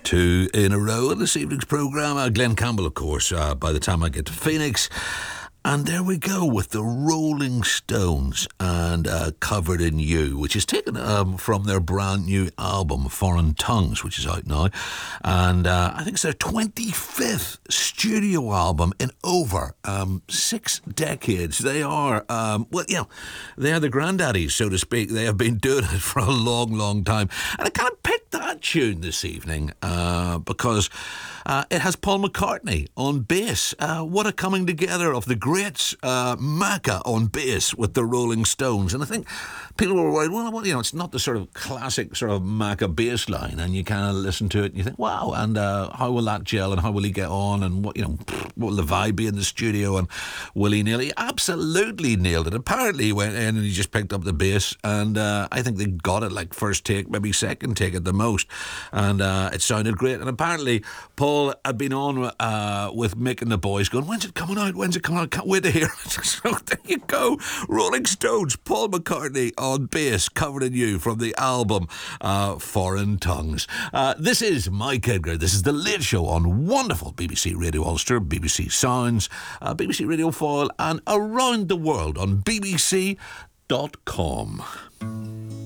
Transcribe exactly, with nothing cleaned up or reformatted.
Two in a row in this evening's programme. Uh, Glenn Campbell, of course, uh, by the time I get to Phoenix. And there we go with the Rolling Stones and uh, Covered in You, which is taken um, from their brand new album, Foreign Tongues, which is out now. And uh, I think it's their twenty-fifth studio album in over um, six decades. They are, um, well, you know, they are the granddaddies, so to speak. They have been doing it for a long, long time. And I kind of picked that tune this evening uh, because uh, it has Paul McCartney on bass. Uh, what a coming together of the greats. Uh, Macca on bass with the Rolling Stones. And I think people were worried, well, well, you know, it's not the sort of classic sort of Macca bass line. And you kind of listen to it and you think, wow, and uh, how will that gel and how will he get on and what, you know, what will the vibe be in the studio and will he nail it? He absolutely nailed it. Apparently he went in and he just picked up the bass and uh, I think they got it like first take, maybe second take at the most. And uh, it sounded great. And apparently Paul had been on uh, with Mick and the boys going, when's it coming out? When's it coming out? Can't wait to hear it. So there you go. Rolling Stones, Paul McCartney on bass, Covered in You from the album uh, Foreign Tongues. Uh, this is Mike Edgar. This is The Late Show on wonderful B B C Radio Ulster, B B C Sounds, uh, B B C Radio Foyle and around the world on B B C dot com.